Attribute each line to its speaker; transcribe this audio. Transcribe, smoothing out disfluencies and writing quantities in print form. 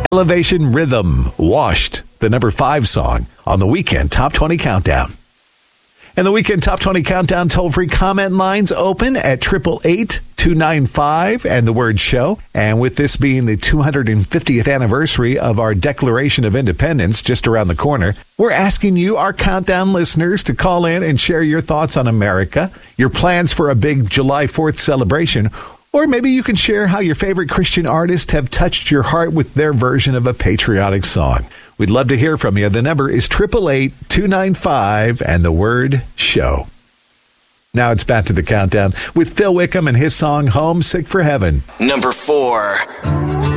Speaker 1: Elevation Rhythm, Washed, the number 5 song on the Weekend Top 20 Countdown. And the Weekend Top 20 Countdown toll-free comment lines open at 888-295 and the word show. And with this being the 250th anniversary of our Declaration of Independence just around the corner, we're asking you, our Countdown listeners, to call in and share your thoughts on America, your plans for a big July 4th celebration, or maybe you can share how your favorite Christian artists have touched your heart with their version of a patriotic song. We'd love to hear from you. The number is 888-295 and the word show. Now it's back to the countdown with Phil Wickham and his song Homesick for Heaven.
Speaker 2: Number 4.